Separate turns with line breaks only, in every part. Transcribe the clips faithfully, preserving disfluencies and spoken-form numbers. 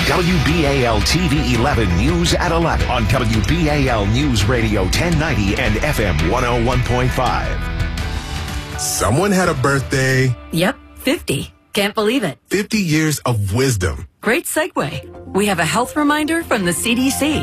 W B A L T V eleven News at eleven on W B A L News Radio ten ninety and F M one oh one point five.
Someone had a birthday.
Yep, fifty. Can't believe it.
fifty years of wisdom.
Great segue. We have a health reminder from the C D C.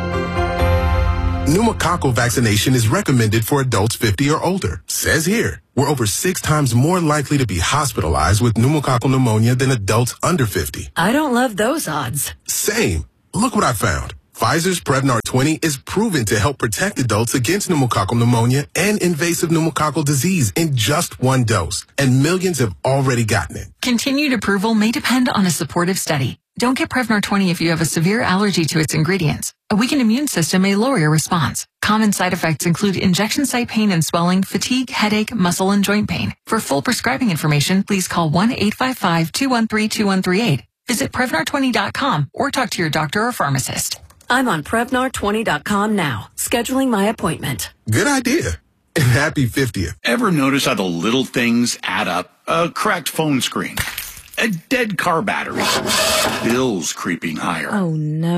Pneumococcal vaccination is recommended for adults fifty or older. Says here, we're over six times more likely to be hospitalized with pneumococcal pneumonia than adults under fifty.
I don't love those odds.
Same. Look what I found. Pfizer's Prevnar twenty is proven to help protect adults against pneumococcal pneumonia and invasive pneumococcal disease in just one dose. And millions have already gotten it.
Continued approval may depend on a supportive study. Don't get Prevnar twenty if you have a severe allergy to its ingredients. A weakened immune system may lower your response. Common side effects include injection site pain and swelling, fatigue, headache, muscle, and joint pain. For full prescribing information, please call one eight five five, two one three, two one three eight. Visit Prevnar twenty dot com or talk to your doctor or pharmacist.
I'm on Prevnar twenty dot com now, scheduling my appointment.
Good idea. And happy fiftieth.
Ever notice how the little things add up? A cracked phone screen, a dead car battery, bills creeping higher.
Oh,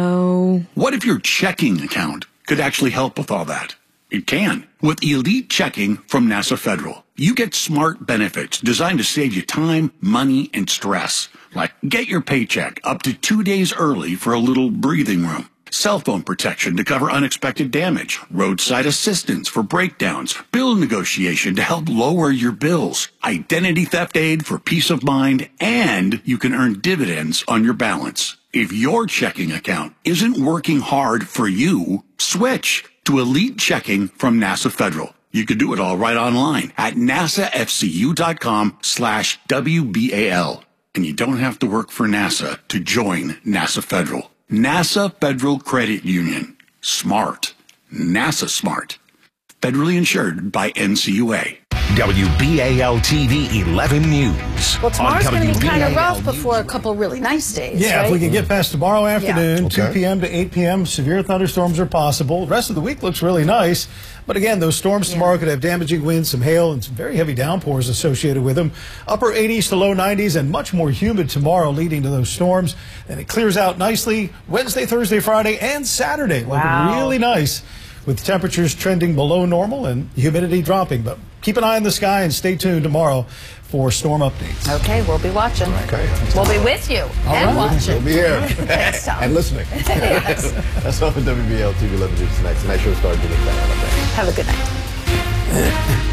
no.
What if your checking account could actually help with all that? It can. With Elite Checking from NASA Federal, you get smart benefits designed to save you time, money, and stress. Like get your paycheck up to two days early for a little breathing room. Cell phone protection to cover unexpected damage, roadside assistance for breakdowns, bill negotiation to help lower your bills, identity theft aid for peace of mind, and you can earn dividends on your balance. If your checking account isn't working hard for you, switch to Elite Checking from NASA Federal. You can do it all right online at nasafcu.com slash WBAL. And you don't have to work for NASA to join NASA Federal. NASA Federal Credit Union. Smart. NASA smart. Federally insured by N C U A.
W B A L T V eleven News.
Well, tomorrow's going to be kind of rough
News.
before a couple really nice days.
Yeah,
right?
if we can get past tomorrow afternoon,
Yeah.
two
Okay.
p.m. to eight p.m., severe thunderstorms are possible. The rest of the week looks really nice. But again, those storms
Yeah.
tomorrow could have damaging winds, some hail, and some very heavy downpours associated with them. Upper eighties to low nineties and much more humid tomorrow leading to those storms. And it clears out nicely Wednesday, Thursday, Friday, and Saturday.
Wow.
Looking really nice with temperatures trending below normal and humidity dropping. But keep an eye on the sky and stay tuned tomorrow for storm updates.
Okay, we'll be watching.
Okay.
We'll be with you and
right.
watching.
We'll be here.
Thanks, Tom.
And listening.
Yes.
That's all for W B L T V eleven News tonight. Tonight's show started with a bang.
Have a good night.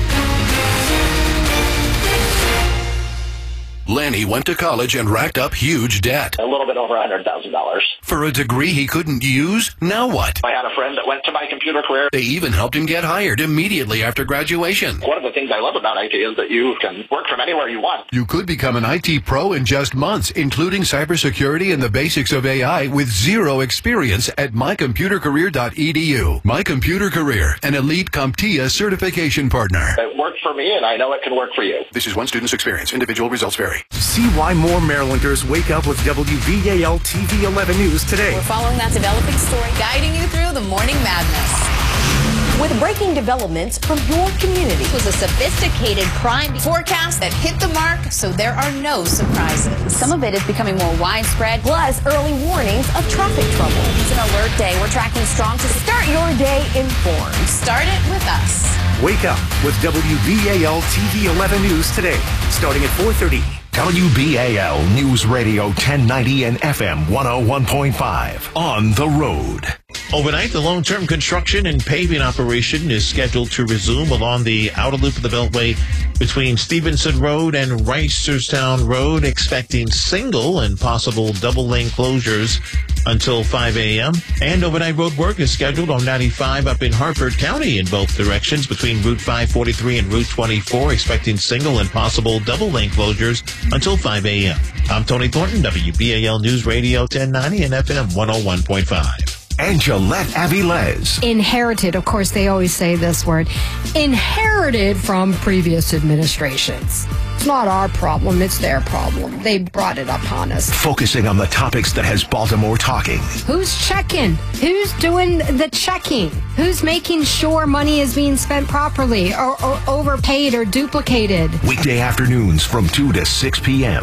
Lanny went to college and racked up huge debt.
A little bit over one hundred thousand dollars.
For a degree he couldn't use? Now what?
I had a friend that went to my computer career.
They even helped him get hired immediately after graduation.
One of the things I love about I T is that you can work from anywhere you want.
You could become an I T pro in just months, including cybersecurity and the basics of A I with zero experience at my computer career dot e d u. My Computer Career, an elite CompTIA certification partner.
It worked for me, and I know it can work for you.
This is one student's experience. Individual results vary.
See why more Marylanders wake up with W B A L T V eleven News today.
We're following that developing story, guiding you through the morning madness. With breaking developments from your community. It was a sophisticated crime forecast that hit the mark, so there are no surprises. Some of it is becoming more widespread, plus early warnings of traffic trouble. It's an alert day. We're tracking strong to start your day informed. Start it with us.
Wake up with W B A L T V eleven News today, starting at four thirty. W B A L News Radio ten ninety and F M one oh one point five. On the road.
Overnight, the long-term construction and paving operation is scheduled to resume along the outer loop of the Beltway between Stevenson Road and Reisterstown Road, expecting single and possible double-lane closures until five a.m. And overnight road work is scheduled on ninety-five up in Harford County in both directions between Route five forty-three and Route twenty-four, expecting single and possible double-lane closures until five a.m. I'm Tony Thornton, W B A L News Radio ten ninety and F M one oh one point five.
And Gillette Avilés.
Inherited, of course, they always say this word, inherited from previous administrations. It's not our problem, it's their problem. They brought it upon us.
Focusing on the topics that has Baltimore talking.
Who's checking? Who's doing the checking? Who's making sure money is being spent properly or, or overpaid or duplicated?
Weekday afternoons from two to six p.m.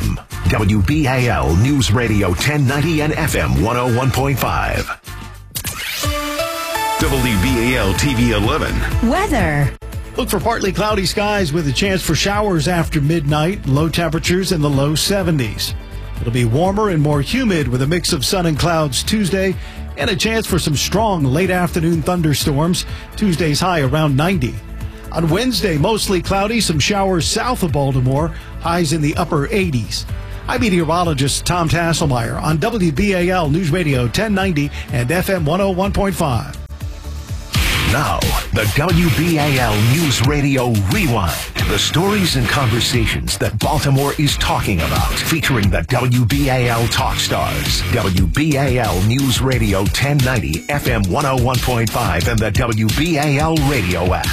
W B A L News Radio ten ninety and F M one oh one point five. W B A L T V eleven.
Weather.
Look for partly cloudy skies with a chance for showers after midnight, low temperatures in the low seventies. It'll be warmer and more humid with a mix of sun and clouds Tuesday and a chance for some strong late afternoon thunderstorms. Tuesday's high around ninety. On Wednesday, mostly cloudy, some showers south of Baltimore, highs in the upper eighties. I'm meteorologist Tom Tasselmeyer on W B A L News Radio ten ninety and F M one oh one point five.
Now, the W B A L News Radio Rewind. The stories and conversations that Baltimore is talking about. Featuring the W B A L Talk Stars. W B A L News Radio ten ninety, F M one oh one point five, and the W B A L radio app.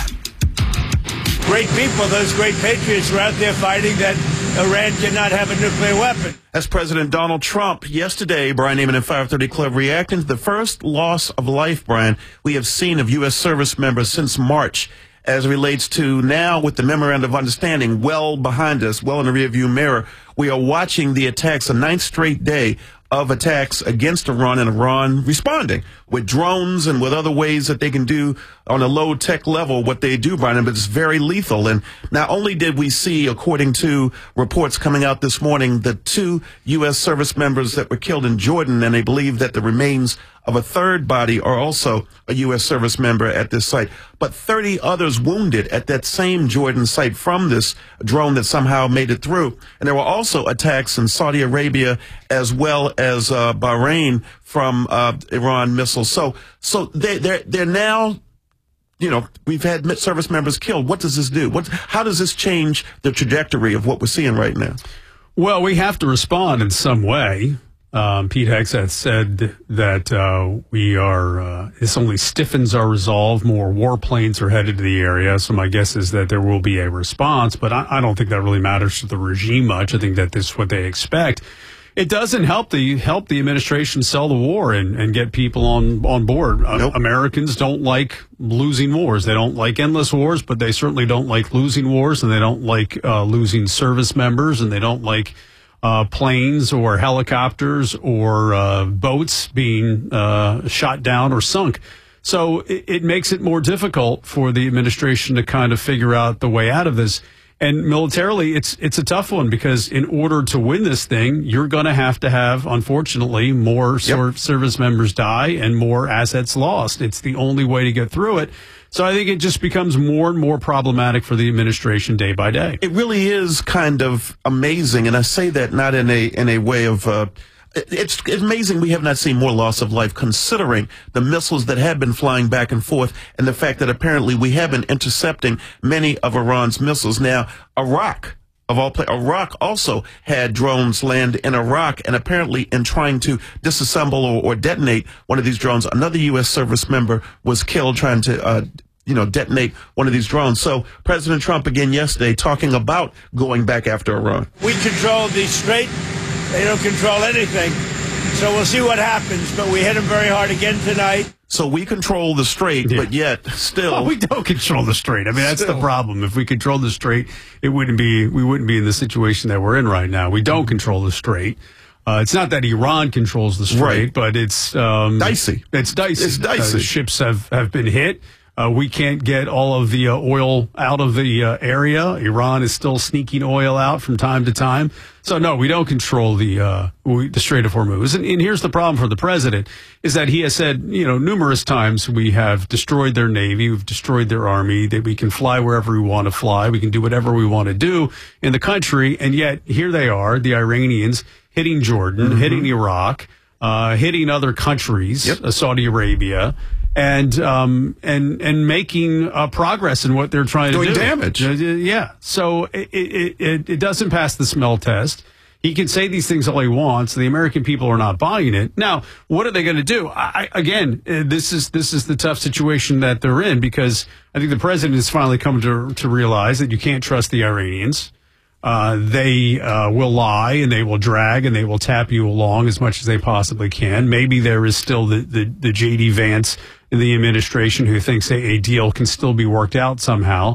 Great people, those great patriots were out there fighting that Iran cannot have a nuclear weapon.
As President Donald Trump yesterday, Brian Neiman at five thirty Club, reacting to the first loss of life, Brian, we have seen of U S service members since March, as it relates to now with the memorandum of understanding well behind us, well in the rearview mirror. We are watching the attacks, a ninth straight day of attacks against Iran, and Iran responding with drones and with other ways that they can do on a low tech level what they do, Brian, but it's very lethal. And not only did we see, according to reports coming out this morning, the two U S service members that were killed in Jordan, and they believe that the remains of a third body are also a U S service member at this site, but thirty others wounded at that same Jordan site from this drone that somehow made it through. And there were also attacks in Saudi Arabia as well as uh, Bahrain from uh, Iran missiles. So, so they, they're they're now, you know, we've had service members killed. What does this do? What? How does this change the trajectory of what we're seeing right now?
Well, we have to respond in some way. Um, Pete Hegseth said that uh, we are, uh, this only stiffens our resolve. More warplanes are headed to the area. So my guess is that there will be a response, but I, I don't think that really matters to the regime much. I think that this is what they expect. It doesn't help the help the administration sell the war and, and get people on, on board. Nope. Uh, Americans don't like losing wars. They don't like endless wars, but they certainly don't like losing wars, and they don't like uh, losing service members, and they don't like Uh, planes or helicopters or uh, boats being uh, shot down or sunk. So it, it makes it more difficult for the administration to kind of figure out the way out of this. And militarily, it's it's a tough one, because in order to win this thing, you're going to have to have, unfortunately, more yep. service members die and more assets lost. It's the only way to get through it. So I think it just becomes more and more problematic for the administration day by day.
It really is kind of amazing, and I say that not in a in a way of uh, it's, it's amazing we have not seen more loss of life, considering the missiles that have been flying back and forth, and the fact that apparently we have been intercepting many of Iran's missiles. Now, Iraq, of all places, Iraq also had drones land in Iraq, and apparently in trying to disassemble or, or detonate one of these drones, another U S service member was killed trying to uh, you know, detonate one of these drones. So President Trump again yesterday talking about going back after Iran.
We control the strait. They don't control anything. So we'll see what happens, but we hit them very hard again tonight.
So we control the strait, yeah. but yet still
well, we don't control the strait. I mean, that's still the problem. If we controlled the strait, it wouldn't be we wouldn't be in the situation that we're in right now. We don't control the strait. Uh, it's not that Iran controls the strait, right. but it's um,
dicey.
It's dicey.
It's dicey.
Uh, ships have, have been hit. Uh, we can't get all of the uh, oil out of the uh, area. Iran is still sneaking oil out from time to time. So, no, we don't control the uh, we, the Strait of Hormuz. And, and here's the problem for the president, is that he has said, you know, numerous times we have destroyed their navy, we've destroyed their army, that we can fly wherever we want to fly, we can do whatever we want to do in the country. And yet, here they are, the Iranians, hitting Jordan, mm-hmm. hitting Iraq, uh, hitting other countries, yep. uh, Saudi Arabia, and um and and making uh, progress in what they're trying
Doing
to do.
Doing damage.
Uh, yeah. So it, it it it doesn't pass the smell test. He can say these things all he wants. The American people are not buying it. Now, what are they going to do? I, again, uh, this is this is the tough situation that they're in, because I think the president has finally come to to realize that you can't trust the Iranians. Uh, they uh, will lie, and they will drag, and they will tap you along as much as they possibly can. Maybe there is still the, the, the J D Vance in the administration who thinks a, a deal can still be worked out somehow.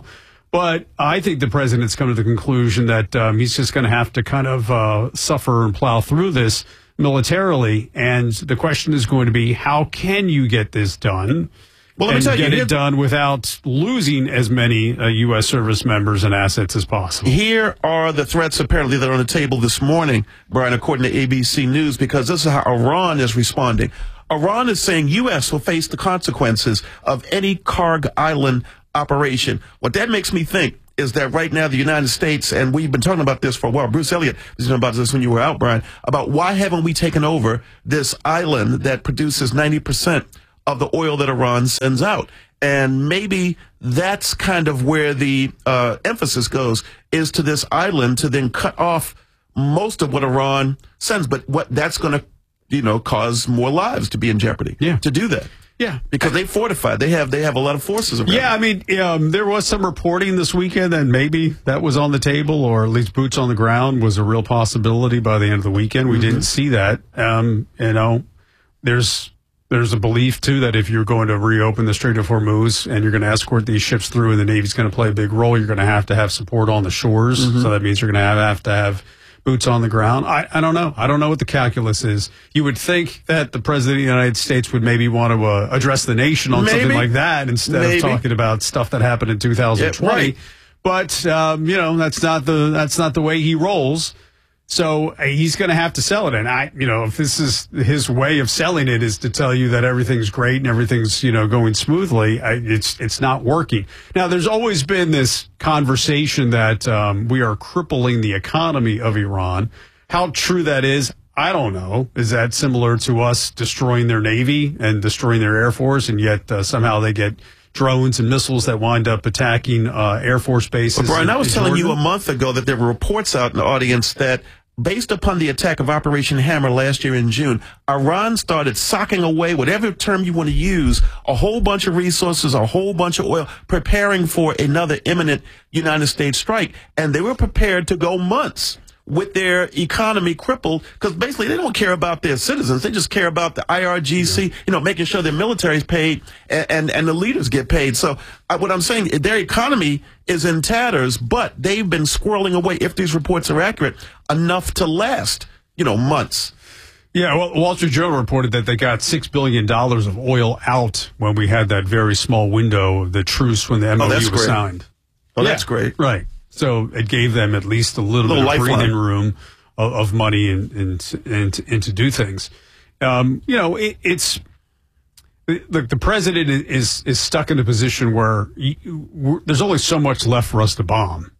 But I think the president's come to the conclusion that um, he's just going to have to kind of uh, suffer and plow through this militarily. And the question is going to be, how can you get this done?
Well, let me
and
tell you,
get it done without losing as many uh, U S service members and assets as possible.
Here are the threats apparently that are on the table this morning, Brian, according to A B C News, because this is how Iran is responding. Iran is saying U S will face the consequences of any Karg Island operation. What that makes me think is that right now the United States, and we've been talking about this for a while, Bruce Elliott was talking about this when you were out, Brian, about why haven't we taken over this island that produces ninety percent of the oil that Iran sends out? And maybe that's kind of where the uh, emphasis goes, is to this island to then cut off most of what Iran sends. But what that's going to, you know, cause more lives to be in jeopardy.
Yeah.
To do that.
Yeah,
because they fortified. They have they have a lot of forces around.
Yeah, I mean, um, there was some reporting this weekend that maybe that was on the table, or at least boots on the ground was a real possibility by the end of the weekend. We mm-hmm. didn't see that. Um, you know, there's there's a belief too that if you're going to reopen the Strait of Hormuz and you're going to escort these ships through, and the Navy's going to play a big role, you're going to have to have support on the shores. Mm-hmm. So that means you're going to have, have to have boots on the ground. I, I don't know. I don't know what the calculus is. You would think that the president of the United States would maybe want to uh, address the nation on
maybe.
something like that instead
maybe.
of talking about stuff that happened in two thousand twenty.
Yeah, right.
But um, you know, that's not the that's not the way he rolls. So uh, he's going to have to sell it. And I, you know, if this is his way of selling it is to tell you that everything's great and everything's, you know, going smoothly, I, it's it's not working. Now, there's always been this conversation that um, we are crippling the economy of Iran. How true that is, I don't know. Is that similar to us destroying their Navy and destroying their Air Force, and yet uh, somehow they get drones and missiles that wind up attacking uh, Air Force bases?
But Brian,
in,
I was
in
telling
Jordan?
you a month ago that there were reports out in the audience that based upon the attack of Operation Hammer last year in June, Iran started socking away, whatever term you want to use, a whole bunch of resources, a whole bunch of oil, preparing for another imminent United States strike. And they were prepared to go months with their economy crippled, because basically they don't care about their citizens. They just care about the I R G C, yeah. you know, making sure their military is paid and, and, and the leaders get paid. So uh, what I'm saying, their economy is in tatters, but they've been squirreling away, if these reports are accurate, enough to last, you know, months.
Yeah, well, Wall Street Journal reported that they got six billion dollars of oil out when we had that very small window of the truce when the M O U
oh,
was
great.
signed.
Oh,
yeah,
that's great.
Right. So it gave them at least a little,
little
bit of
lifeline.
breathing room of, of money and, and, and, and to do things. Um, you know, it, it's the, the president is, is stuck in a position where you, there's only so much left for us to bomb.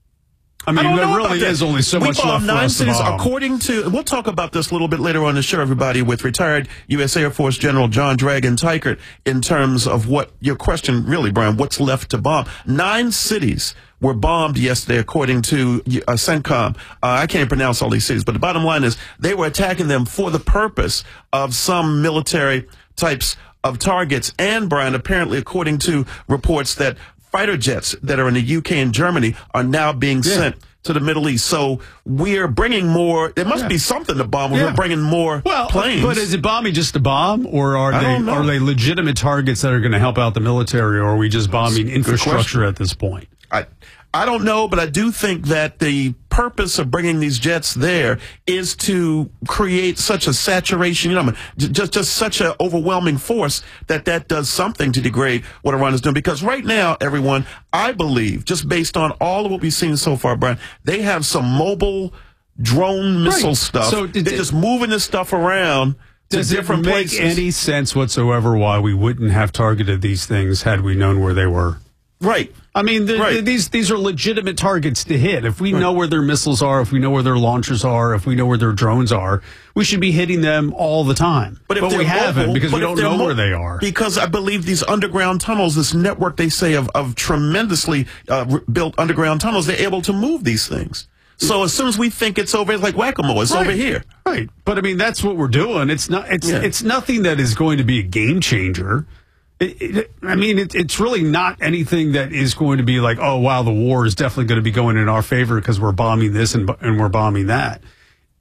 I mean,
I
there really is only so
we
much left for
nine
us
cities,
to bomb.
According to, we'll talk about this a little bit later on the show, everybody, with retired U S Air Force General John Dragon Tykert, in terms of what your question, really, Brian, what's left to bomb. Nine cities were bombed yesterday, according to uh, CENTCOM. Uh, I can't pronounce all these cities, but the bottom line is they were attacking them for the purpose of some military types of targets. And, Brian, apparently, according to reports, that fighter jets that are in the U K and Germany are now being yeah. sent to the Middle East. So we're bringing more. There must yeah. be something to bomb. Yeah. We're bringing more
well,
planes.
But is it bombing just to bomb, or are
I
they
don't know.
are they legitimate targets that are going to help out the military, or are we just bombing infrastructure at this point?
I I don't know, but I do think that the purpose of bringing these jets there is to create such a saturation, you know, just just such an overwhelming force that that does something to degrade what Iran is doing. Because right now, everyone, I believe, just based on all of what we've seen so far, Brian, they have some mobile drone missile
right.
stuff.
So
They're just moving this stuff around to
Does
different
it make
places.
any sense whatsoever why we wouldn't have targeted these things had we known where they were?
Right.
I mean, the,
right.
the, these these are legitimate targets to hit. If we right. know where their missiles are, if we know where their launchers are, if we know where their drones are, we should be hitting them all the time.
But, if
but we
mobile,
haven't because we don't know
mo-
where they are.
Because I believe these underground tunnels, this network they say of, of tremendously uh, built underground tunnels, they're able to move these things. So as soon as we think it's over, it's like whack-a-mole. It's
right.
over here.
Right. But I mean, that's what we're doing. It's not. It's
yeah.
it's nothing that is going to be a game changer. It, it, I mean, it, it's really not anything that is going to be like, oh, wow, the war is definitely going to be going in our favor because we're bombing this and, and we're bombing that.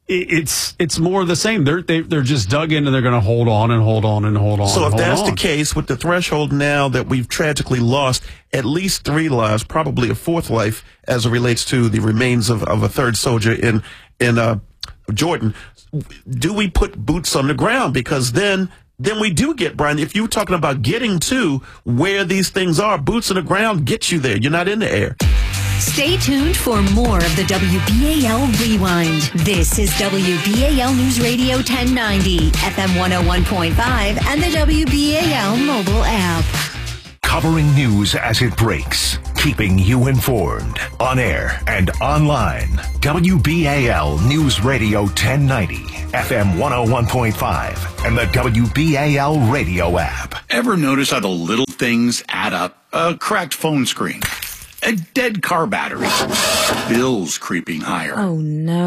it's it's more of the same. They're they, they're just dug in and they're going to hold on and hold on and hold on.
So if
hold
that's
on.
the case, with the threshold now that we've tragically lost at least three lives, probably a fourth life, as it relates to the remains of, of a third soldier in in uh, Jordan, do we put boots on the ground? Because then then we do get, Brian, if you're talking about getting to where these things are, boots on the ground get you there. You're not in the air.
Stay tuned for more of the W B A L Rewind. This is W B A L News Radio ten ninety, F M one oh one point five, and the W B A L mobile app.
Covering news as it breaks, keeping you informed, on air and online. W B A L News Radio ten ninety, F M one oh one point five, and the W B A L radio app.
Ever notice how the little things add up? A cracked phone screen, a dead car battery, bills creeping higher.
Oh,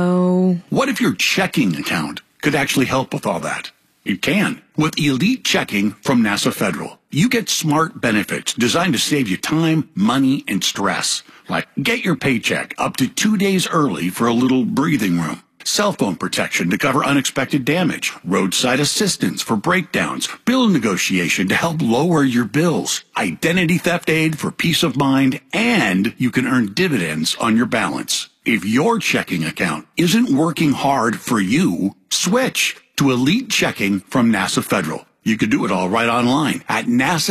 no.
What if your checking account could actually help with all that? It can. With Elite Checking from NASA Federal, you get smart benefits designed to save you time, money, and stress. Like get your paycheck up to two days early for a little breathing room. Cell phone protection to cover unexpected damage, roadside assistance for breakdowns, bill negotiation to help lower your bills, identity theft aid for peace of mind, and you can earn dividends on your balance. If your checking account isn't working hard for you, switch to Elite Checking from NASA Federal. You can do it all right online at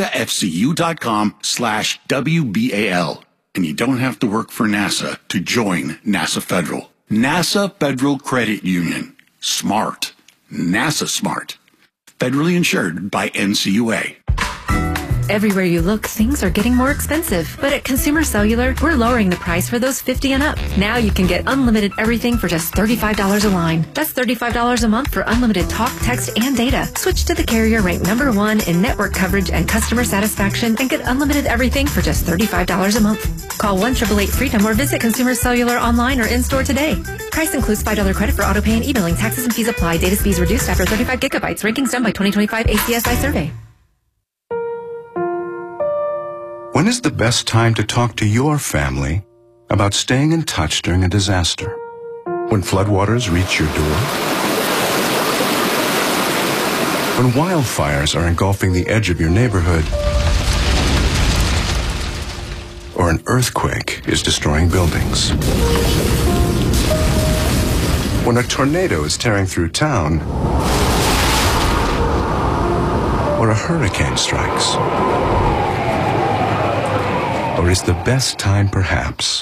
nasafcu.com slash WBAL. And you don't have to work for NASA to join NASA Federal. NASA Federal Credit Union. Smart. NASA smart. Federally insured by N C U A.
Everywhere you look, things are getting more expensive. But at Consumer Cellular, we're lowering the price for those fifty and up. Now you can get unlimited everything for just thirty-five dollars a line. That's thirty-five dollars a month for unlimited talk, text, and data. Switch to the carrier ranked number one in network coverage and customer satisfaction and get unlimited everything for just thirty-five dollars a month. Call one eight eight eight freedom or visit Consumer Cellular online or in-store today. Price includes five dollars credit for auto pay and e-billing. Taxes and fees apply. Data speeds reduced after thirty-five gigabytes. Rankings done by twenty twenty-five A C S I survey.
When is the best time to talk to your family about staying in touch during a disaster? When floodwaters reach your door? When wildfires are engulfing the edge of your neighborhood? Or an earthquake is destroying buildings? When a tornado is tearing through town? Or a hurricane strikes? Or is the best time perhaps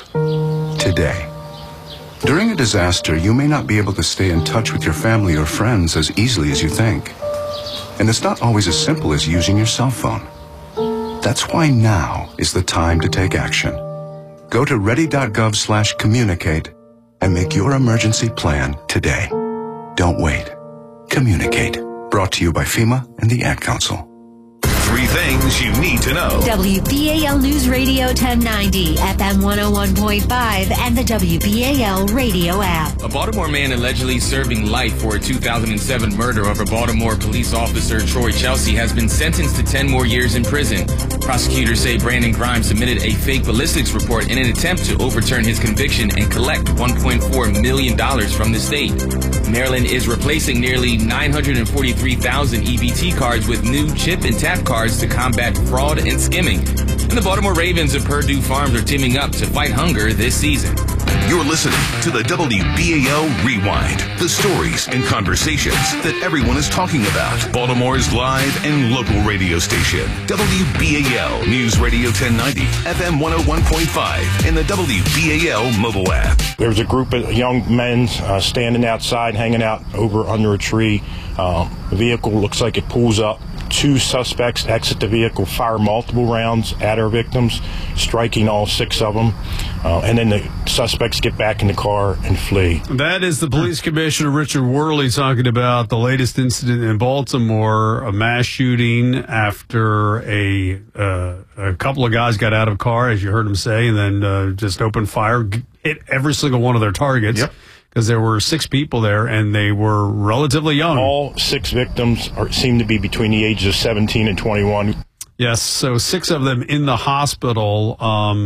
today? During a disaster, you may not be able to stay in touch with your family or friends as easily as you think. And it's not always as simple as using your cell phone. That's why now is the time to take action. Go to ready.gov slash communicate and make your emergency plan today. Don't wait. Communicate. Brought to you by FEMA and the Ad Council.
Three things you need to know.
W B A L News Radio ten ninety, F M one oh one point five, and the W B A L radio app.
A Baltimore man allegedly serving life for a two thousand seven murder of a Baltimore police officer, Troy Chelsea, has been sentenced to ten more years in prison. Prosecutors say Brandon Grimes submitted a fake ballistics report in an attempt to overturn his conviction and collect one point four million dollars from the state. Maryland is replacing nearly nine hundred forty-three thousand E B T cards with new chip and tap cards to combat fraud and skimming. And the Baltimore Ravens and Purdue Farms are teaming up to fight hunger this season.
You're listening to the W B A L Rewind, the stories and conversations that everyone is talking about. Baltimore's live and local radio station, W B A L News Radio ten ninety, F M one oh one point five, and the W B A L mobile app.
There was a group of young men uh, standing outside, hanging out over under a tree. Uh, the vehicle looks like it pulls up. Two suspects exit the vehicle, fire multiple rounds at our victims, striking all six of them. Uh, and then the suspects get back in the car and flee.
That is the police commissioner, Richard Worley, talking about the latest incident in Baltimore, a mass shooting after a uh, a couple of guys got out of a car, as you heard him say, and then uh, just opened fire, hit every single one of their targets.
Yep.
Because there were six people there, and they were relatively young.
All six victims are, seem to be between the ages of seventeen and twenty-one.
Yes, so six of them in the hospital. Um,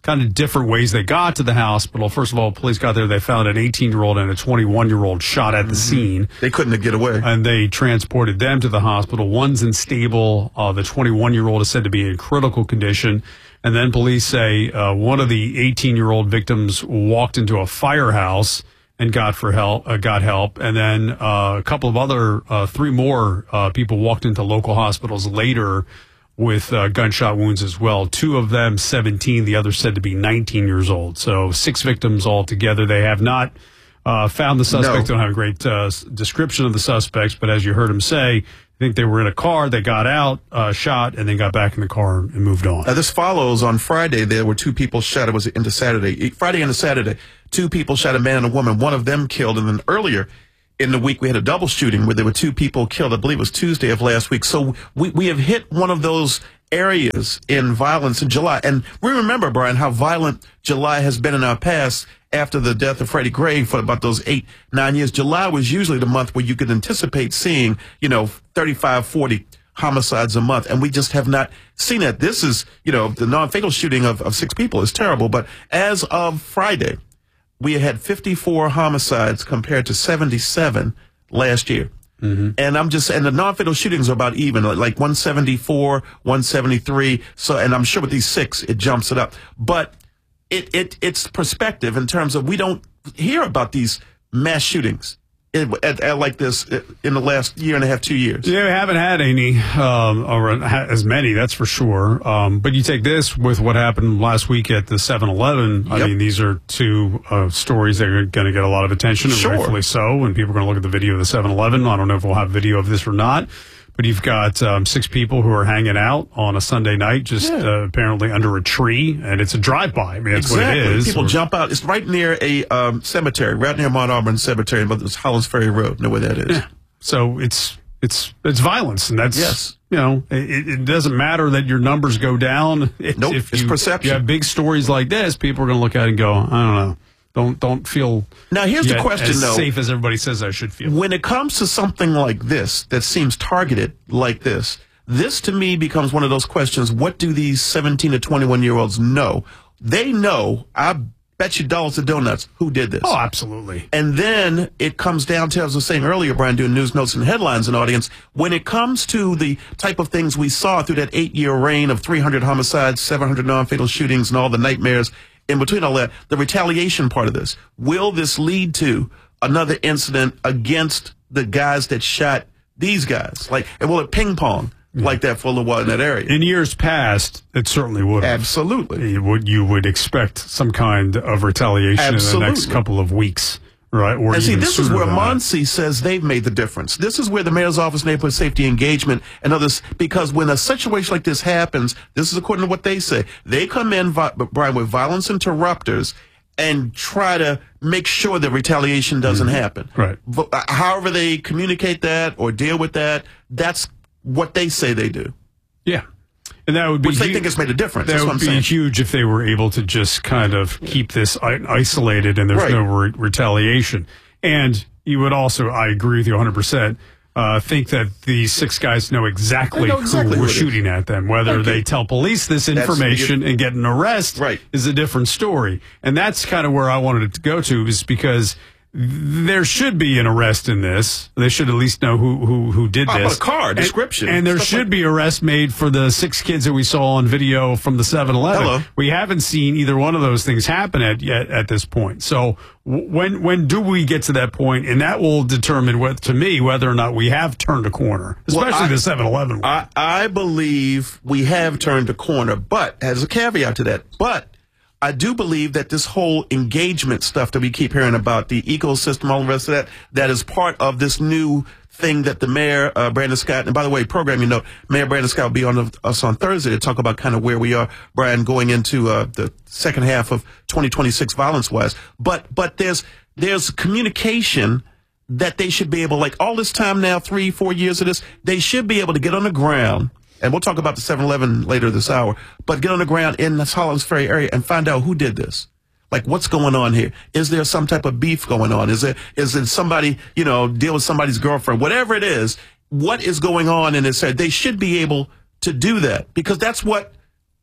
kind of different ways they got to the hospital. First of all, police got there. They found an eighteen-year-old and a twenty-one-year-old shot at the mm-hmm. scene.
They couldn't get away.
And they transported them to the hospital. One's unstable. Uh, the twenty-one-year-old is said to be in critical condition. And then police say uh, one of the eighteen-year-old victims walked into a firehouse and got for help. Uh, got help. And then uh, a couple of other, uh, three more uh, people walked into local hospitals later with uh, gunshot wounds as well. Two of them seventeen, the other said to be nineteen years old. So six victims altogether. They have not uh, found the suspects.
No.
Don't have a great uh, description of the suspects, but as you heard him say, I think they were in a car, they got out, uh, shot, and then got back in the car and moved on.
Now, this follows on Friday. There were two people shot. It was into Saturday. Friday into Saturday, two people shot, a man and a woman. One of them killed, and then earlier in the week, we had a double shooting where there were two people killed. I believe it was Tuesday of last week. So we, we have hit one of those areas in violence in July. And we remember, Brian, how violent July has been in our past after the death of Freddie Gray for about those eight, nine years. July was usually the month where you could anticipate seeing, you know, thirty-five, forty homicides a month. And we just have not seen it. This is, you know, the non-fatal shooting of, of six people is terrible. But as of Friday, we had fifty-four homicides compared to seventy-seven last year.
Mm-hmm.
And I'm just, and the non-fatal shootings are about even, like one seventy-four, one seventy-three. So, and I'm sure with these six, it jumps it up. But it, it, it's perspective in terms of we don't hear about these mass shootings at, at, at like this in the last year and a half, two years.
Yeah, we haven't had any, um, or as many, that's for sure. Um, but you take this with what happened last week at the seven eleven.
Yep.
I mean, these are two uh, stories that are going to get a lot of attention, and
Sure.
rightfully so. And people are going to look at the video of the seven eleven. I don't know if we'll have video of this or not. But you've got um, six people who are hanging out on a Sunday night, just
Yeah.
uh, apparently under a tree, and it's a drive-by. I mean, that's
exactly.
what it is.
People
Or-
jump out. It's right near a um, cemetery, right near Mount Auburn Cemetery, but it's Hollands Ferry Road. Know where that is?
Yeah. So it's it's it's violence, and that's
Yes.
you know it, it doesn't matter that your numbers go down. If,
Nope,
if
it's
you,
perception.
You have big stories like this, people are going to look at it and go, I don't know, don't don't feel.
Now, here's the
yet
question,
as
though.
safe as everybody says I should feel.
When it comes to something like this that seems targeted like this, this to me becomes one of those questions. What do these seventeen to twenty-one year olds know? They know, I bet you dollars to donuts, who did this.
Oh, absolutely.
And then it comes down to, as I was saying earlier, Brian, doing news notes and headlines in audience, when it comes to the type of things we saw through that eight-year reign of three hundred homicides, seven hundred non-fatal shootings, and all the nightmares in between all that, the retaliation part of this, will this lead to another incident against the guys that shot these guys? Like, and will it ping pong like that for a little while in that area?
In years past, it certainly would have.
Absolutely.
You would, you would expect some kind of retaliation
Absolutely.
in the next couple of weeks, right? Or
And see,
even
this is
sooner
where
than that.
Muncie says they've made the difference. This is where the Mayor's Office, Neighborhood Safety Engagement, and others, because when a situation like this happens, this is according to what they say, they come in, vi- Brian, with violence interrupters and try to make sure that retaliation doesn't
Mm-hmm.
happen.
Right.
But, uh, however they communicate that or deal with that, that's what they say they do.
Yeah. And that would be
Which they
hu-
think has made a difference.
That
That's
would
what I'm
be
saying.
huge if they were able to just kind of keep this i- isolated and there's
Right.
no re- retaliation. And you would also, I agree with you one hundred percent, uh, think that these six guys know exactly,
They know exactly
who
who
was
it is.
shooting at them. Whether
Okay.
they tell police this
That's-
information and get an arrest
Right.
is a different story. And that's kind of where I wanted it to go to, is because there should be an arrest in this. They should at least know who who, who did
How about
this.
a car,
And-
description,
And, there
stuff
should
like-
be arrest made for the six kids that we saw on video from the seven eleven.
Hello.
We haven't seen either one of those things happen at yet at this point. So w- when when do we get to that point? And that will determine, what, to me, whether or not we have turned a corner, especially
Well, I-
the seven eleven one.
I, I believe we have turned a corner, but as a caveat to that, but I do believe that this whole engagement stuff that we keep hearing about, the ecosystem, all the rest of that, that is part of this new thing that the mayor, uh, Brandon Scott, and by the way, program, you know, Mayor Brandon Scott will be on the, us on Thursday to talk about kind of where we are, Brian, going into uh, the second half of twenty twenty-six violence-wise. But but there's there's communication that they should be able, like all this time now, three, four years of this, they should be able to get on the ground. And we'll talk about the seven eleven later this hour, but get on the ground in the Hollands Ferry area and find out who did this. Like, what's going on here? Is there some type of beef going on? Is it, is it somebody, you know, deal with somebody's girlfriend? Whatever it is, what is going on in this area? They should be able to do that, because that's what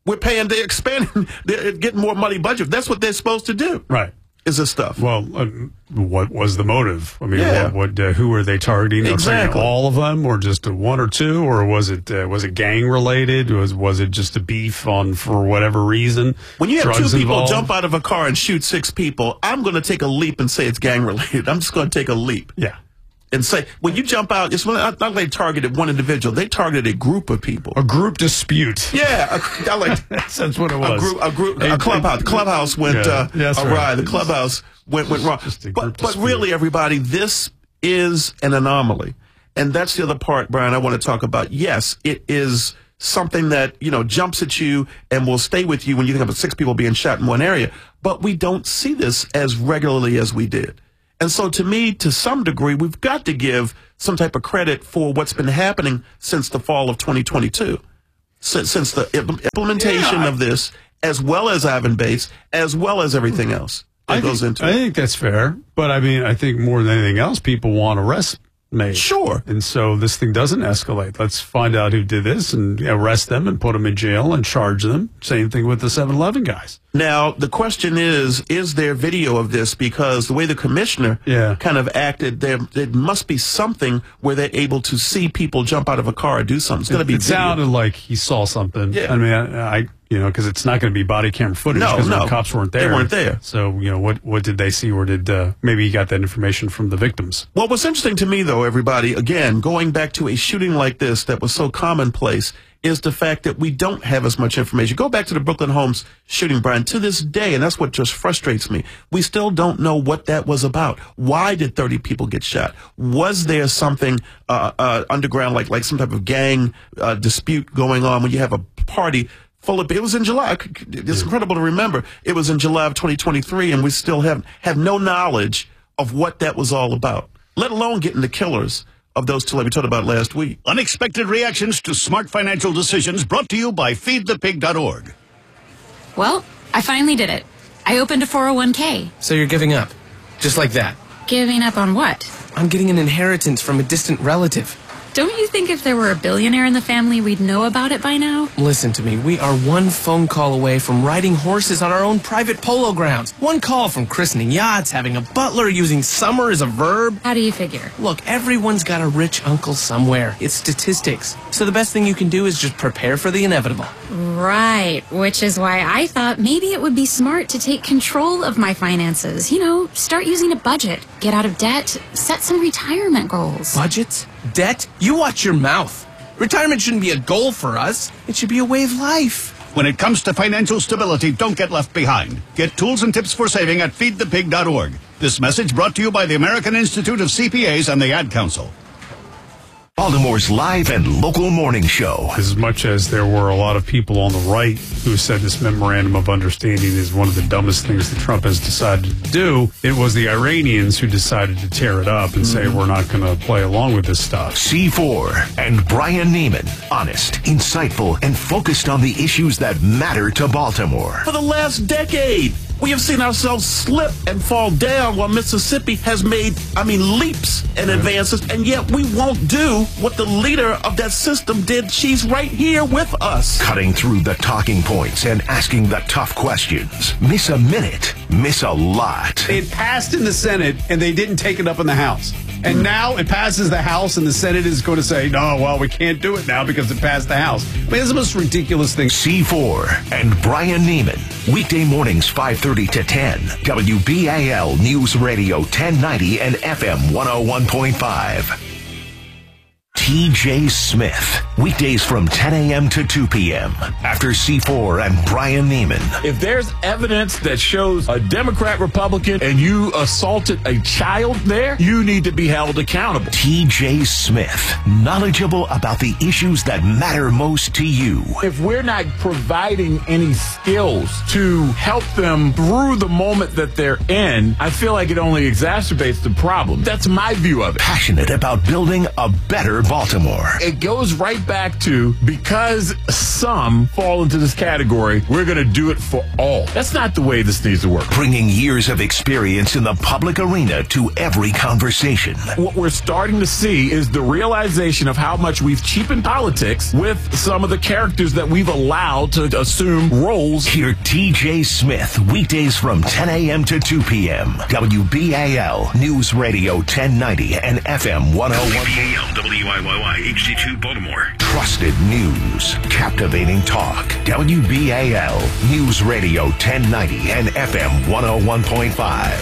We're paying, they're expanding, they're getting more money budget. That's what they're supposed to do.
Right.
Is this stuff.
Well, uh, what was the motive? I mean,
Yeah.
what, what uh, who were they targeting?
Exactly.
All of them, or just a one or two, or was it uh, was it gang related? Was was it just a beef on for whatever reason?
When you have
Drugs
two people
involved?
jump out of a car and shoot six people, I'm going to take a leap and say it's gang related. I'm just going to take a leap.
Yeah.
And say, when you jump out, it's not like they targeted one individual. They targeted a group of people.
A group dispute.
Yeah. A, I like,
That's what it was.
A group, a group, a clubhouse. Clubhouse went
Yeah,
uh,
that's
awry.
right.
The clubhouse went, went wrong. But, but
dispute.
really, everybody, this is an anomaly. And that's the other part, Brian, I want to talk about. Yes, it is something that, you know, jumps at you and will stay with you when you think about six people being shot in one area. But we don't see this as regularly as we did. And so to me, to some degree, we've got to give some type of credit for what's been happening since the fall of twenty twenty-two, since, since the imp- implementation
Yeah.
of this, as well as Ivan Bates, as well as everything else that
I
goes
think,
into
I
it.
think that's fair, but I mean, I think more than anything else, people want arrests made.
Sure.
And so this thing doesn't escalate. Let's find out who did this and arrest them and put them in jail and charge them. Same thing with the seven eleven guys.
Now, the question is, is there video of this? Because the way the commissioner
Yeah.
kind of acted, there, there must be something where they're able to see people jump out of a car and do something. It's going to be
It
video.
sounded like he saw something.
Yeah.
I mean, I, I you know, because it's not going to be body camera footage
No,
because
no.
the cops weren't
They
there.
weren't there.
So, you know, what what did they see, or did uh, maybe he got that information from the victims?
Well, what's interesting to me, though, everybody, again, going back to a shooting like this that was so commonplace, is the fact that we don't have as much information. Go back to the Brooklyn Homes shooting, Brian, to this day, and that's what just frustrates me. We still don't know what that was about. Why did thirty people get shot? Was there something uh, uh, underground, like like some type of gang uh, dispute going on when you have a party full of, it was in July. It's incredible to remember. It was in July of twenty twenty-three, and we still have, have no knowledge of what that was all about, let alone getting the killers of those two like we talked about last week.
Unexpected reactions to smart financial decisions brought to you by feed the pig dot org.
Well, I finally did it. I opened a four oh one k.
So you're giving up? Just like that?
Giving up on what?
I'm getting an inheritance from a distant relative.
Don't you think if there were a billionaire in the family, we'd know about it by now?
Listen to me. We are one phone call away from riding horses on our own private polo grounds. One call from christening yachts, having a butler, using summer as a verb.
How do you figure?
Look, everyone's got a rich uncle somewhere. It's statistics. So the best thing you can do is just prepare for the inevitable.
Right, which is why I thought maybe it would be smart to take control of my finances. You know, start using a budget, get out of debt, set some retirement goals.
Budgets? Debt? You watch your mouth. Retirement shouldn't be a goal for us. It should be a way of life.
When it comes to financial stability, don't get left behind. Get tools and tips for saving at feed the pig dot org. This message brought to you by the American Institute of C P As and the Ad Council.
Baltimore's live and local morning show.
As much as there were a lot of people on the right who said this memorandum of understanding is one of the dumbest things that Trump has decided to do, it was the Iranians who decided to tear it up and say we're not going to play along with this stuff.
C four and Brian Neiman. Honest, insightful, and focused on the issues that matter to Baltimore.
For the last decade, we have seen ourselves slip and fall down while Mississippi has made, I mean, leaps and advances, and yet we won't do what the leader of that system did. She's right here with us.
Cutting through the talking points and asking the tough questions. Miss a minute, miss a lot.
It passed in the Senate, and they didn't take it up in the House. And now it passes the House, and the Senate is going to say, no, well, we can't do it now because it passed the House. I mean, it's the most ridiculous thing.
C four and Brian Neiman. Weekday mornings, five thirty to ten. W B A L News Radio ten ninety and F M one oh one point five. T J Smith. Weekdays from ten a.m. to two p.m. After C four and Brian Neiman.
If there's evidence that shows a Democrat, Republican, and you assaulted a child there, you need to be held accountable.
T J Smith. Knowledgeable about the issues that matter most to you.
If we're not providing any skills to help them through the moment that they're in, I feel like it only exacerbates the problem. That's my view of it.
Passionate about building a better Baltimore. Baltimore.
It goes right back to, because some fall into this category, we're going to do it for all. That's not the way this needs to work.
Bringing years of experience in the public arena to every conversation.
What we're starting to see is the realization of how much we've cheapened politics with some of the characters that we've allowed to assume roles.
Hear T J Smith weekdays from ten a.m. to two p.m. W B A L News Radio ten ninety and F M one oh one. W B A L W I Y Y H D two Baltimore. Trusted news, captivating talk. W B A L News Radio ten ninety and F M one oh one point five.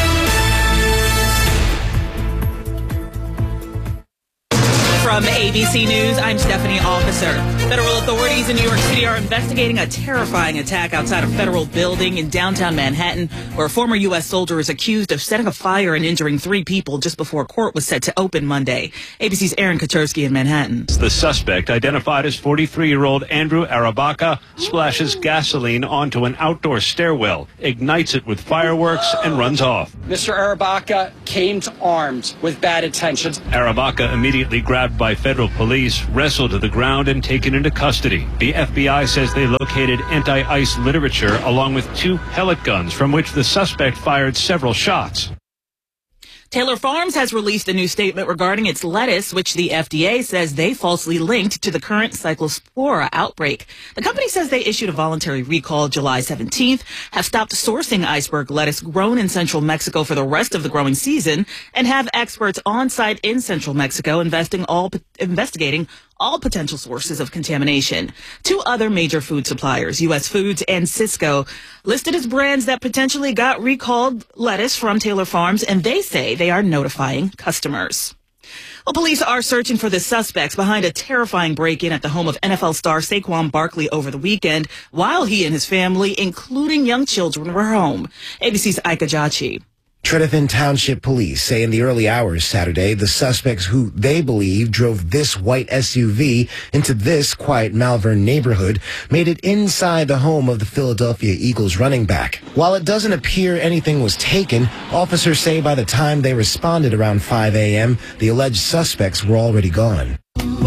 From A B C News, I'm Stephanie Officer. Federal authorities in New York City are investigating a terrifying attack outside a federal building in downtown Manhattan, where a former U S soldier is accused of setting a fire and injuring three people just before court was set to open Monday. A B C's Aaron Kaczorski in Manhattan.
The suspect, identified as forty-three-year-old Andrew Arabaca, splashes gasoline onto an outdoor stairwell, ignites it with fireworks, and runs off.
Mister Arabaca came to arms with bad intentions.
Arabaca immediately grabbed by federal police, wrestled to the ground, and taken into custody. The F B I says they located anti-ice literature along with two pellet guns from which the suspect fired several shots.
Taylor Farms has released a new statement regarding its lettuce, which the F D A says they falsely linked to the current Cyclospora outbreak. The company says they issued a voluntary recall July seventeenth, have stopped sourcing iceberg lettuce grown in central Mexico for the rest of the growing season, and have experts on site in central Mexico investing all, investigating all potential sources of contamination. Two other major food suppliers, U S Foods and Sysco, listed as brands that potentially got recalled lettuce from Taylor Farms, and they say they are notifying customers. Well, police are searching for the suspects behind a terrifying break-in at the home of N F L star Saquon Barkley over the weekend, while he and his family, including young children, were home. A B C's Ika Jachi.
Trevethan Township Police say in the early hours Saturday, the suspects who they believe drove this white S U V into this quiet Malvern neighborhood made it inside the home of the Philadelphia Eagles running back. While it doesn't appear anything was taken, officers say by the time they responded around five a.m., the alleged suspects were already gone.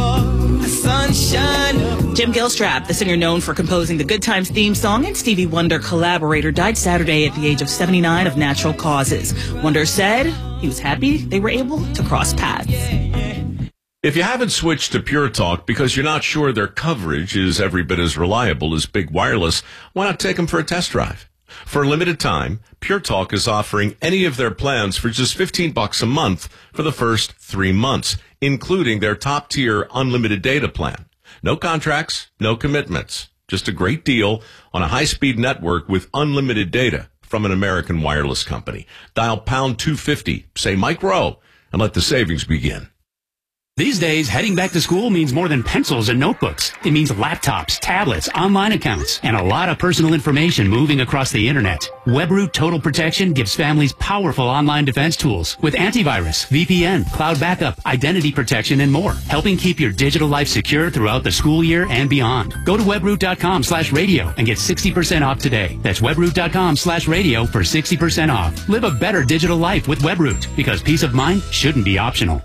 Sunshine. Jim Gilstrap, the singer known for composing the Good Times theme song and Stevie Wonder collaborator, died Saturday at the age of seventy-nine of natural causes. Wonder said he was happy they were able to cross paths.
If you haven't switched to Pure Talk because you're not sure their coverage is every bit as reliable as Big Wireless, why not take them for a test drive? For a limited time, Pure Talk is offering any of their plans for just fifteen bucks a month for the first three months, including their top-tier unlimited data plan. No contracts, no commitments. Just a great deal on a high-speed network with unlimited data from an American wireless company. Dial pound two fifty, say Mike Rowe, and let the savings begin.
These days, heading back to school means more than pencils and notebooks. It means laptops, tablets, online accounts, and a lot of personal information moving across the internet. WebRoot Total Protection gives families powerful online defense tools with antivirus, V P N, cloud backup, identity protection, and more, helping keep your digital life secure throughout the school year and beyond. Go to webroot.com slash radio and get sixty percent off today. That's webroot.com slash radio for sixty percent off. Live a better digital life with WebRoot, because peace of mind shouldn't be optional.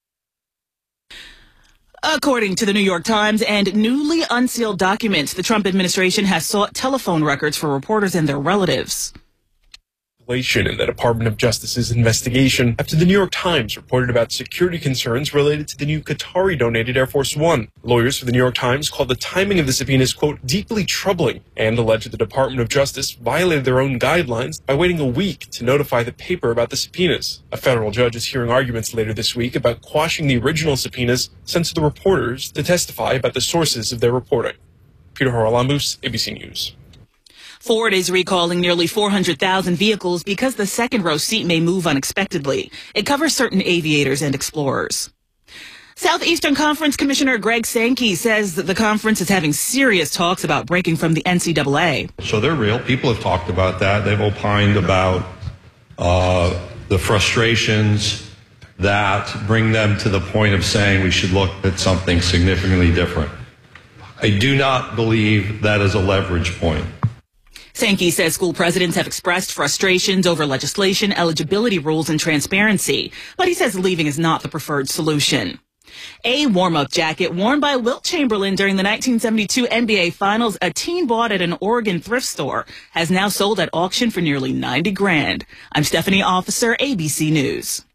According to the New York Times and newly unsealed documents, the Trump administration has sought telephone records for reporters and their relatives.
In the Department of Justice's investigation after the New York Times reported about security concerns related to the new Qatari-donated Air Force One. Lawyers for the New York Times called the timing of the subpoenas, quote, deeply troubling, and alleged the Department of Justice violated their own guidelines by waiting a week to notify the paper about the subpoenas. A federal judge is hearing arguments later this week about quashing the original subpoenas sent to the reporters to testify about the sources of their reporting. Peter Haralambous, A B C News.
Ford is recalling nearly four hundred thousand vehicles because the second row seat may move unexpectedly. It covers certain aviators and explorers. Southeastern Conference Commissioner Greg Sankey says that the conference is having serious talks about breaking from the N C double A.
So they're real. People have talked about that. They've opined about uh, the frustrations that bring them to the point of saying we should look at something significantly different. I do not believe that is a leverage point.
Sankey says school presidents have expressed frustrations over legislation, eligibility rules, and transparency, but he says leaving is not the preferred solution. A warm-up jacket worn by Wilt Chamberlain during the nineteen seventy-two N B A Finals a teen bought at an Oregon thrift store has now sold at auction for nearly ninety grand. I'm Stephanie Officer, A B C News.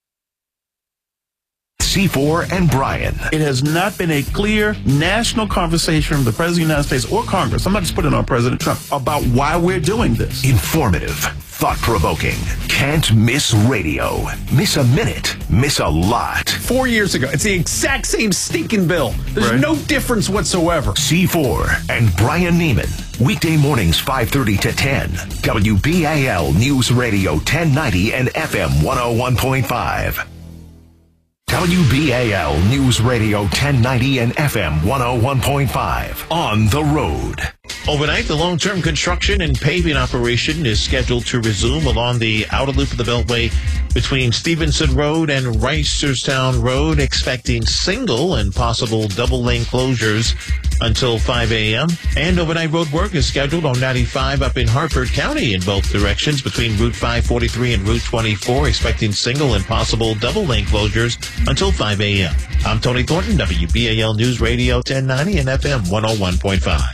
C four and Brian.
It has not been a clear national conversation from the President of the United States or Congress, I'm not just putting it on President Trump, about why we're doing this.
Informative, thought-provoking, can't miss radio. Miss a minute, miss a lot.
Four years ago, it's the exact same stinking bill. There's
Right.
no difference whatsoever.
C four and Brian Neiman. Weekday mornings five thirty to ten. W B A L News Radio ten ninety and F M one oh one point five. W B A L News Radio ten ninety and F M one oh one point five. On the road.
Overnight, the long-term construction and paving operation is scheduled to resume along the outer loop of the Beltway between Stevenson Road and Reisterstown Road, expecting single and possible double-lane closures until five a.m. And overnight road work is scheduled on ninety-five up in Hartford County in both directions between Route five forty-three and Route twenty-four, expecting single and possible double-lane closures until five a.m. I'm Tony Thornton, W B A L News Radio ten ninety and F M one oh one point five.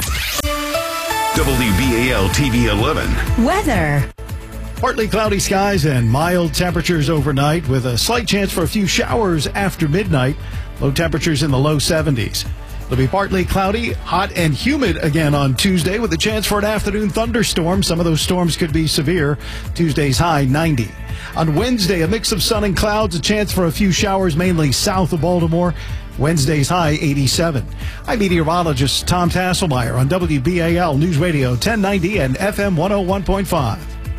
W B A L T V eleven.
Weather.
Partly cloudy skies and mild temperatures overnight with a slight chance for a few showers after midnight. Low temperatures in the low seventies. It'll be partly cloudy, hot and humid again on Tuesday with a chance for an afternoon thunderstorm. Some of those storms could be severe. Tuesday's high ninety. On Wednesday, a mix of sun and clouds, a chance for a few showers mainly south of Baltimore. Wednesday's high eighty-seven. I'm meteorologist Tom Tasselmeyer on W B A L News Radio ten ninety and F M one oh one point five.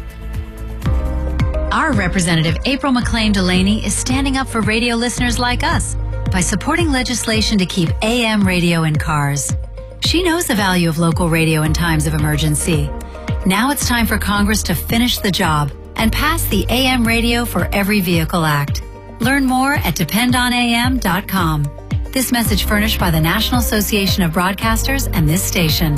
Our representative, April McLean Delaney, is standing up for radio listeners like us by supporting legislation to keep A M radio in cars. She knows the value of local radio in times of emergency. Now it's time for Congress to finish the job and pass the A M Radio for Every Vehicle Act. Learn more at depend on A M dot com. This message furnished by the National Association of Broadcasters and this station.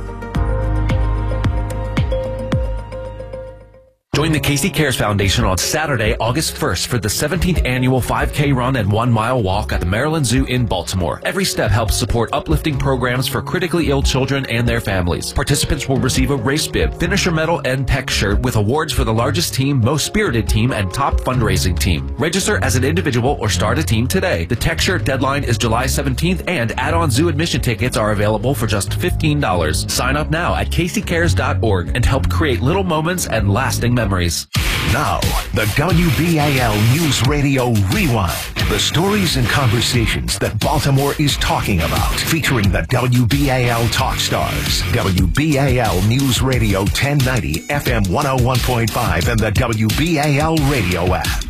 Join the Casey Cares Foundation on Saturday, August first for the seventeenth annual five K run and one mile walk at the Maryland Zoo in Baltimore. Every step helps support uplifting programs for critically ill children and their families. Participants will receive a race bib, finisher medal, and tech shirt with awards for the largest team, most spirited team, and top fundraising team. Register as an individual or start a team today. The tech shirt deadline is July seventeenth, and add-on zoo admission tickets are available for just fifteen dollars. Sign up now at casey cares dot org and help create little moments and lasting memories.
Now, the W B A L News Radio Rewind. The stories and conversations that Baltimore is talking about. Featuring the W B A L Talk Stars. W B A L News Radio ten ninety, F M one oh one point five, and the W B A L radio app.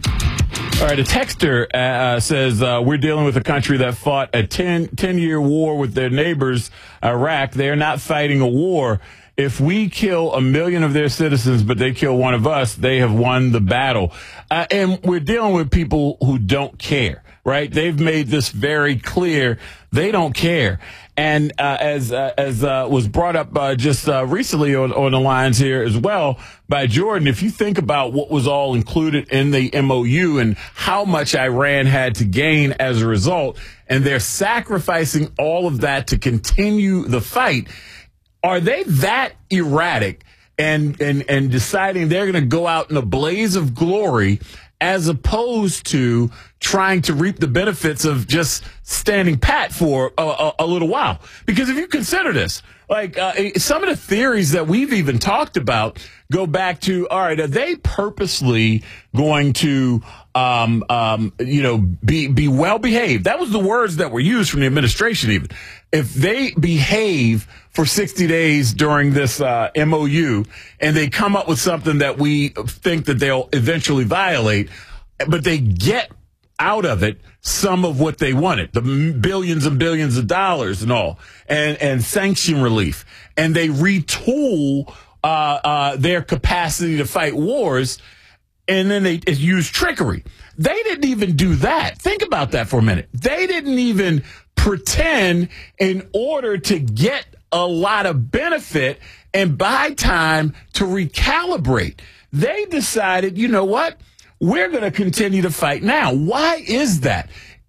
All right, a texter uh, says, uh, we're dealing with a country that fought a ten, ten-year war with their neighbors, Iraq. They're not fighting a war. If we kill a million of their citizens, but they kill one of us, they have won the battle. Uh, and we're dealing with people who don't care, right? They've made this very clear. They don't care. And uh, as uh, as uh, was brought up uh, just uh, recently on, on the lines here as well by Jordan, if you think about what was all included in the M O U and how much Iran had to gain as a result, and they're sacrificing all of that to continue the fight, are they that erratic and, and, and deciding they're going to go out in a blaze of glory as opposed to trying to reap the benefits of just standing pat for a, a, a little while? Because if you consider this, like uh, some of the theories that we've even talked about go back to, all right, are they purposely going to, um, um, you know, be, be well behaved? That was the words that were used from the administration even. If they behave for sixty days during this uh, M O U and they come up with something that we think that they'll eventually violate, but they get out of it some of what they wanted, the billions and billions of dollars and all, and, and sanction relief, and they retool uh, uh, their capacity to fight wars, and then they use trickery. They didn't even do that. Think about that for a minute. They didn't even pretend in order to get a lot of benefit and buy time to recalibrate. They decided, you know what? We're going to continue to fight now. Why is that?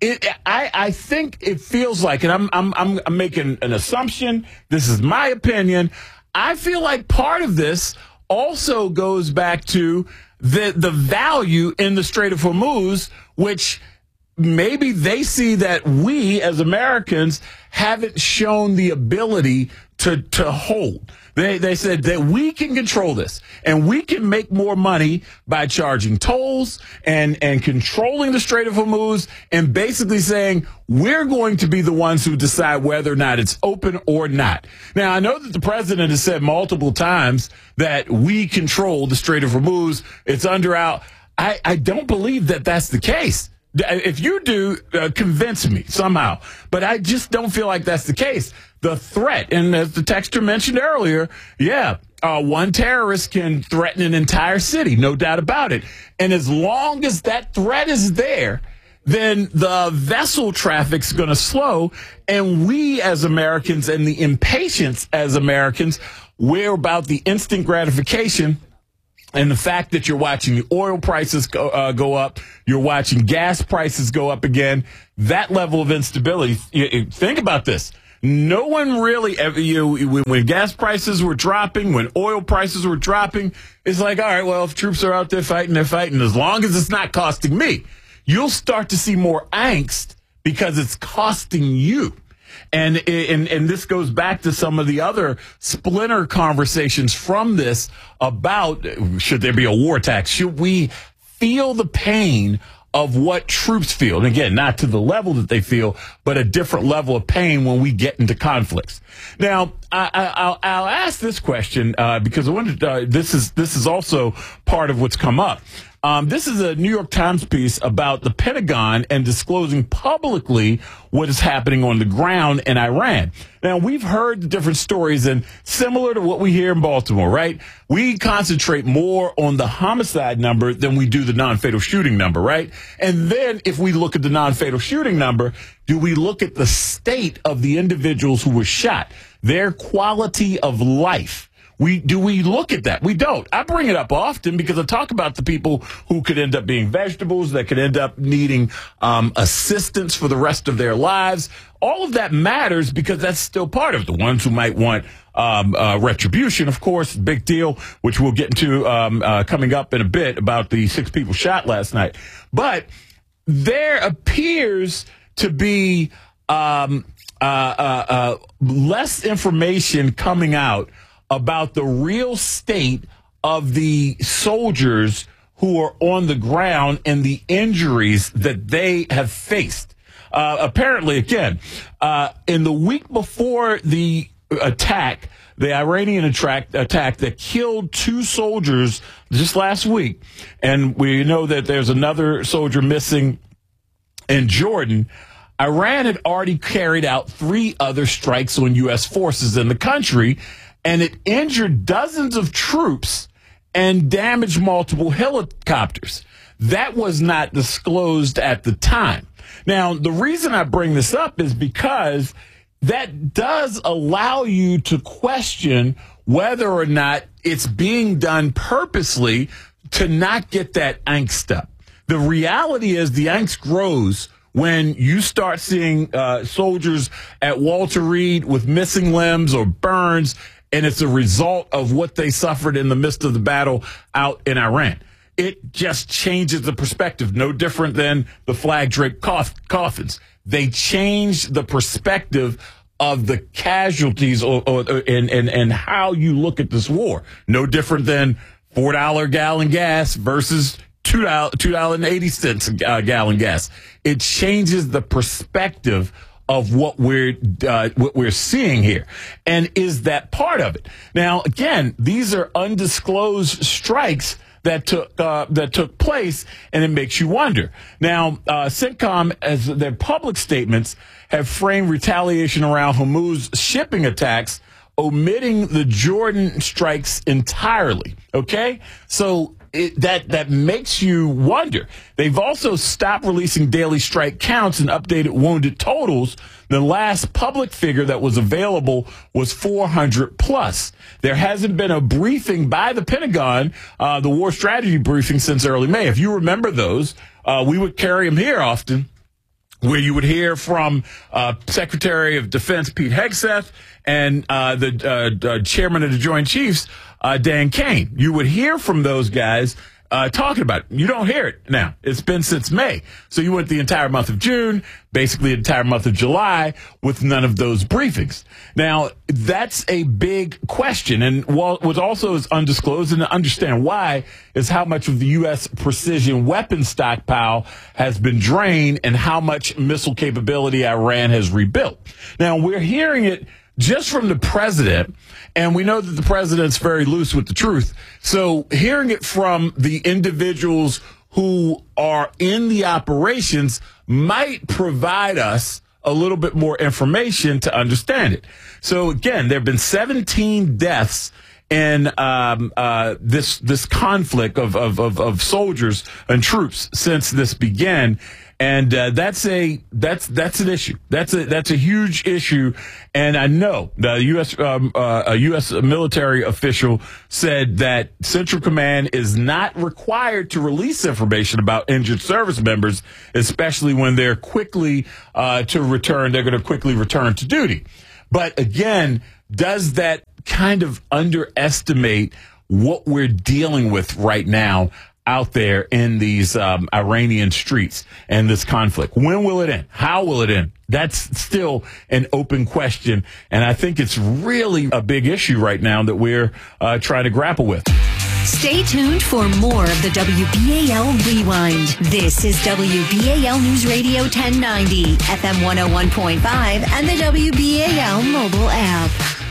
it, I, I think it feels like, and I'm, I'm, I'm, I'm making an assumption. This is my opinion. I feel like part of this also goes back to the the value in the Strait of Hormuz, which maybe they see that we as Americans haven't shown the ability to to hold. They they said that we can control this and we can make more money by charging tolls and, and controlling the Strait of Hormuz and basically saying we're going to be the ones who decide whether or not it's open or not. Now, I know that the president has said multiple times that we control the Strait of Hormuz. It's under our. I, I don't believe that that's the case. If you do, uh, convince me somehow. But I just don't feel like that's the case. The threat, and as the texter mentioned earlier, yeah, uh, one terrorist can threaten an entire city, no doubt about it. And as long as that threat is there, then the vessel traffic's going to slow. And we as Americans and the impatience as Americans, we're about the instant gratification. And the fact that you're watching the oil prices go, uh, go up, you're watching gas prices go up again, that level of instability. You, you, think about this. No one really, ever, you, when, when gas prices were dropping, when oil prices were dropping, it's like, all right, well, if troops are out there fighting, they're fighting. As long as it's not costing me, you'll start to see more angst because it's costing you. And, and and this goes back to some of the other splinter conversations from this about should there be a war tax? Should we feel the pain of what troops feel? And again, not to the level that they feel, but a different level of pain when we get into conflicts. Now, I, I, I'll, I'll ask this question uh, because I wanted uh, this is this is also part of what's come up. Um, this is a New York Times piece about the Pentagon and disclosing publicly what is happening on the ground in Iran. Now, we've heard the different stories, and similar to what we hear in Baltimore, right? We concentrate more on the homicide number than we do the non-fatal shooting number, right? And then if we look at the non-fatal shooting number, do we look at the state of the individuals who were shot, their quality of life? We do we look at that? We don't. I bring it up often because I talk about the people who could end up being vegetables, that could end up needing um, assistance for the rest of their lives. All of that matters because that's still part of it. The ones who might want um, uh, retribution, of course, big deal, which we'll get into um, uh, coming up in a bit about the six people shot last night. But there appears to be um, uh, uh, uh, less information coming out about the real state of the soldiers who are on the ground and the injuries that they have faced. Uh, apparently, again, uh, in the week before the attack, the Iranian attack, attack that killed two soldiers just last week, and we know that there's another soldier missing in Jordan, Iran had already carried out three other strikes on U S forces in the country, and it injured dozens of troops and damaged multiple helicopters. That was not disclosed at the time. Now, the reason I bring this up is because that does allow you to question whether or not it's being done purposely to not get that angst up. The reality is the angst grows when you start seeing uh, soldiers at Walter Reed with missing limbs or burns, and it's a result of what they suffered in the midst of the battle out in Iran. It just changes the perspective, no different than the flag-draped coff- coffins. They change the perspective of the casualties or, or, or, and, and, and how you look at this war. No different than four dollars a gallon gas versus two dollars, two dollars and eighty cents a gallon gas. It changes the perspective of what we're uh, what we're seeing here, and is that part of it? Now, again, these are undisclosed strikes that took uh, that took place, and it makes you wonder. Now, uh, CENTCOM, as their public statements, have framed retaliation around Hormuz shipping attacks, omitting the Jordan strikes entirely. Okay, so. It, that that makes you wonder. They've also stopped releasing daily strike counts and updated wounded totals. The last public figure that was available was four hundred plus. There hasn't been a briefing by the Pentagon, uh, the war strategy briefing, since early May. If you remember those, uh, we would carry them here often. where you would hear from uh, Secretary of Defense Pete Hegseth and uh, the uh, uh, Chairman of the Joint Chiefs, uh, Dan Kane. You would hear from those guys uh, talking about it. You don't hear it now. It's been since May. So you went the entire month of June, basically the entire month of July, with none of those briefings. Now, that's a big question. And what also is undisclosed, and to understand why, is how much of the U S precision weapon stockpile has been drained and how much missile capability Iran has rebuilt. Now, we're hearing it just from the president, and we know that the president's very loose with the truth. So hearing it from the individuals who are in the operations might provide us a little bit more information to understand it. So again, there have been seventeen deaths in um, uh, this this conflict of, of, of, of soldiers and troops since this began. And uh, that's a that's that's an issue. That's a that's a huge issue. And I know the U S Um, uh, a U S military official said that Central Command is not required to release information about injured service members, especially when they're quickly uh, to return. They're going to quickly return to duty. But again, does that kind of underestimate what we're dealing with right now out there in these um, Iranian streets and this conflict? When will it end? How will it end? That's still an open question, and I think it's really a big issue right now that we're uh, trying to grapple with.
Stay tuned for more of the W B A L Rewind. This is W B A L News Radio ten ninety, F M one oh one point five, and the W B A L mobile app.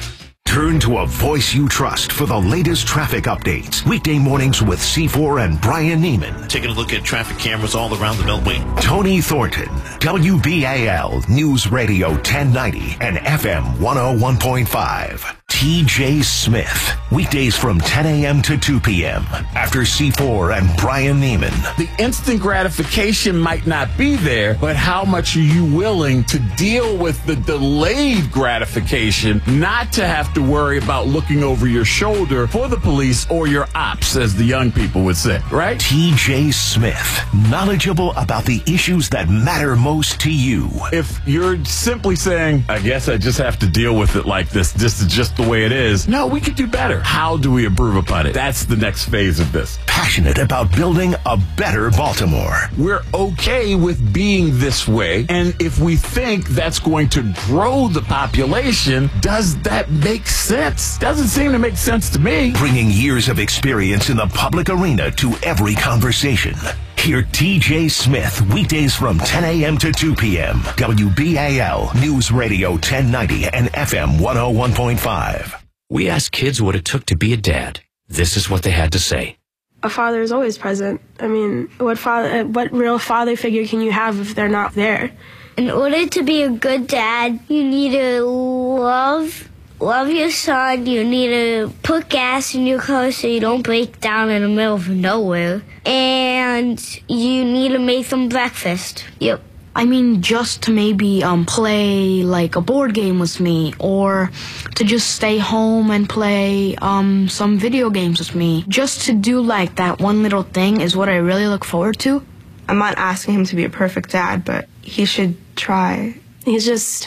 Turn to a voice you trust for the latest traffic updates. Weekday mornings with C four and Brian Neiman.
Taking a look at traffic cameras all around the Beltway.
Tony Thornton, W B A L News Radio ten ninety and F M one oh one point five. T J Smith, weekdays from ten a.m. to two p.m. After C four and Brian Neiman.
The instant gratification might not be there, but how much are you willing to deal with the delayed gratification, not to have to worry about looking over your shoulder for the police or your ops, as the young people would say, right?
T J Smith, knowledgeable about the issues that matter most to you.
If you're simply saying, I guess I just have to deal with it like this, this is just the way it is. No, we could do better. How do we improve upon it? That's the next phase of this.
Passionate about building a better Baltimore.
We're okay with being this way, and if we think that's going to grow the population, does that make sense? Doesn't seem to make sense to me.
Bringing years of experience in the public arena to every conversation. Hear T J Smith weekdays from ten a.m. to two p.m. W B A L News Radio ten ninety and F M one oh one point five.
We asked kids what it took to be a dad. This is what they had to say.
A father is always present. I mean, what father, what real father figure can you have if they're not there?
In order to be a good dad, you need to love love your son. You need to put gas in your car so you don't break down in the middle of nowhere. And you need to make them breakfast. Yep.
I mean, just to maybe um, play like a board game with me, or to just stay home and play um, some video games with me. Just to do like that one little thing is what I really look forward to.
I'm not asking him to be a perfect dad, but he should try. He's just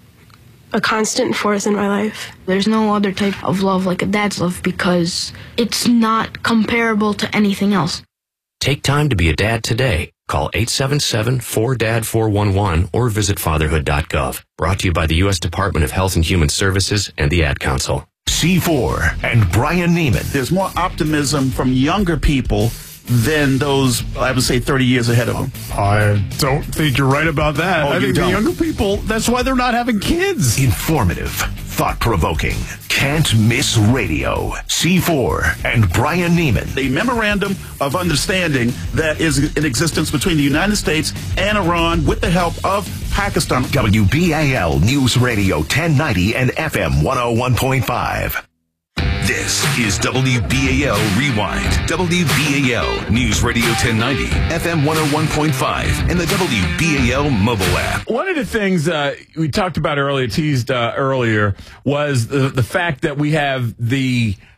a constant force in my life.
There's no other type of love like a dad's love because it's not comparable to anything else.
Take time to be a dad today. Call eight seven seven, four D A D, four one one or visit fatherhood dot gov. Brought to you by the U S Department of Health and Human Services and the Ad Council.
C four and Brian Neiman.
There's more optimism from younger people than those, I would say, thirty years ahead of them.
I don't think you're right about that.
Oh,
I
you
think
don't?
the younger people, that's why they're not having kids.
Informative, thought-provoking, can't miss radio. C four and Brian Neiman.
The memorandum of understanding that is in existence between the United States and Iran with the help of Pakistan.
W B A L News Radio ten ninety and F M one oh one point five.
This is W B A L Rewind. W B A L News Radio ten ninety, F M one oh one point five, and the W B A L mobile app.
One of the things uh, we talked about earlier, teased uh, earlier, was the, the fact that we have the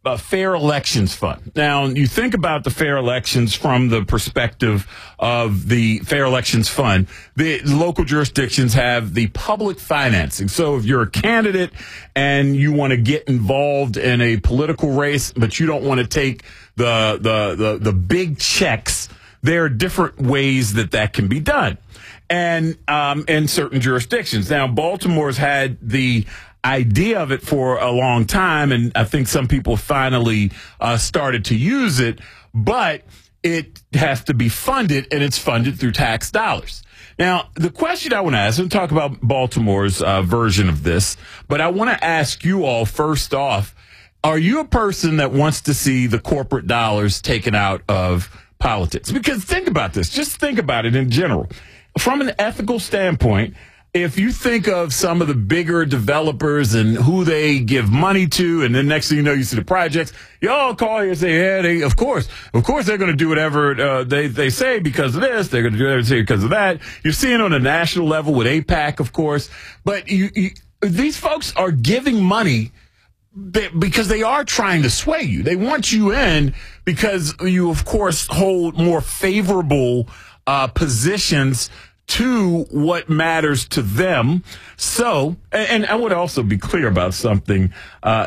a Fair Elections Fund. Now, you think about the fair elections from the perspective of the Fair Elections Fund. The local jurisdictions have the public financing. So if you're a candidate and you want to get involved in a political race, but you don't want to take the, the, the, the big checks, there are different ways that that can be done. And um, in certain jurisdictions. Now, Baltimore's had the idea of it for a long time, and I think some people finally uh, started to use it, but it has to be funded, and it's funded through tax dollars. Now, the question I want to ask, I'm going to talk about Baltimore's uh, version of this, but I want to ask you all first off, are you a person that wants to see the corporate dollars taken out of politics? Because think about this. Just think about it in general. From an ethical standpoint, if you think of some of the bigger developers and who they give money to, and then next thing you know, you see the projects, you all call here and say, yeah, they, of course, of course they're going to do whatever uh, they, they say because of this. They're going to do whatever they say because of that. You're seeing on a national level with AIPAC, of course. But you, you, these folks are giving money because they are trying to sway you. They want you in because you, of course, hold more favorable uh, positions to what matters to them. So, and, and I would also be clear about something. Uh,